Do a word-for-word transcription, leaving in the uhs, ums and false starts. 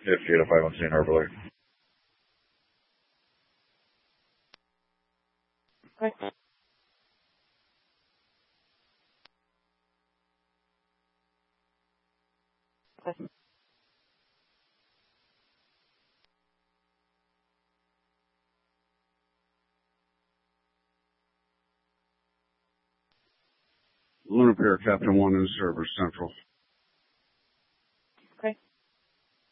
fifty to five one C Norfolk. Okay. Okay. Lunar Pier, Captain one in service, Central.